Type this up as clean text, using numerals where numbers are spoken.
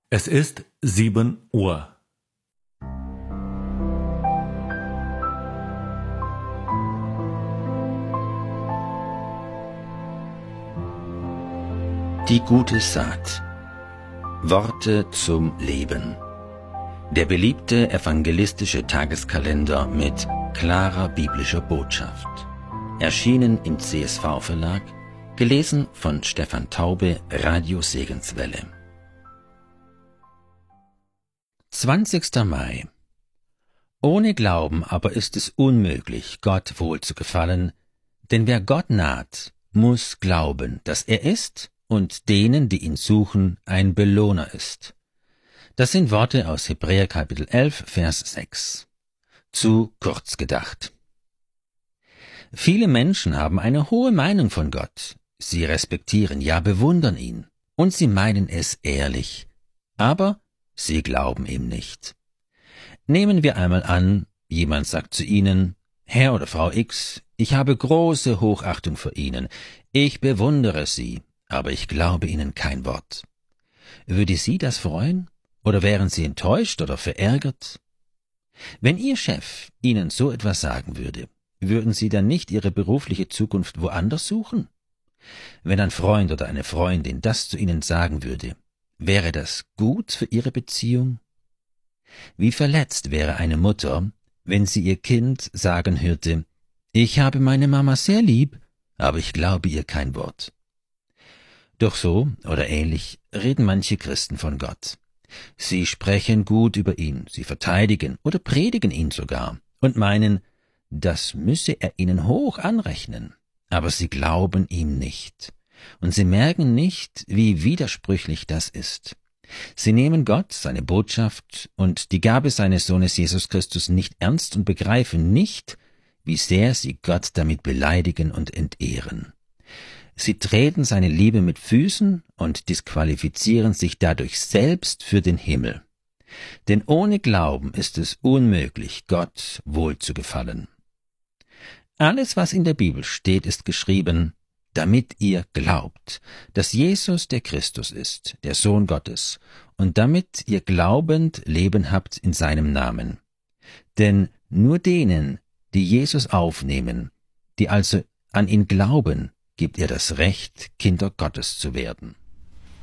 Es ist 7 Uhr. Die gute Saat. Worte zum Leben. Der beliebte evangelistische Tageskalender mit klarer biblischer Botschaft. Erschienen im CSV-Verlag, gelesen von Stefan Taube, Radio Segenswelle. 20. Mai. Ohne Glauben aber ist es unmöglich, Gott wohl zu gefallen, denn wer Gott naht, muss glauben, dass er ist und denen, die ihn suchen, ein Belohner ist. Das sind Worte aus Hebräer Kapitel 11, Vers 6. Zu kurz gedacht. Viele Menschen haben eine hohe Meinung von Gott. Sie respektieren, ja bewundern ihn. Und sie meinen es ehrlich. Aber sie glauben ihm nicht. Nehmen wir einmal an, jemand sagt zu Ihnen, Herr oder Frau X, ich habe große Hochachtung für Ihnen. Ich bewundere Sie, aber ich glaube Ihnen kein Wort. Würde Sie das freuen? Oder wären Sie enttäuscht oder verärgert? Wenn Ihr Chef Ihnen so etwas sagen würde, würden Sie dann nicht Ihre berufliche Zukunft woanders suchen? Wenn ein Freund oder eine Freundin das zu Ihnen sagen würde, wäre das gut für Ihre Beziehung? Wie verletzt wäre eine Mutter, wenn sie ihr Kind sagen hörte, ich habe meine Mama sehr lieb, aber ich glaube ihr kein Wort. Doch so oder ähnlich reden manche Christen von Gott. Sie sprechen gut über ihn, sie verteidigen oder predigen ihn sogar und meinen, das müsse er ihnen hoch anrechnen, aber sie glauben ihm nicht. Und sie merken nicht, wie widersprüchlich das ist. Sie nehmen Gott, seine Botschaft und die Gabe seines Sohnes Jesus Christus nicht ernst und begreifen nicht, wie sehr sie Gott damit beleidigen und entehren. Sie treten seine Liebe mit Füßen und disqualifizieren sich dadurch selbst für den Himmel. Denn ohne Glauben ist es unmöglich, Gott wohl zu gefallen. Alles, was in der Bibel steht, ist geschrieben, damit ihr glaubt, dass Jesus der Christus ist, der Sohn Gottes, und damit ihr glaubend Leben habt in seinem Namen. Denn nur denen, die Jesus aufnehmen, die also an ihn glauben, gibt er das Recht, Kinder Gottes zu werden.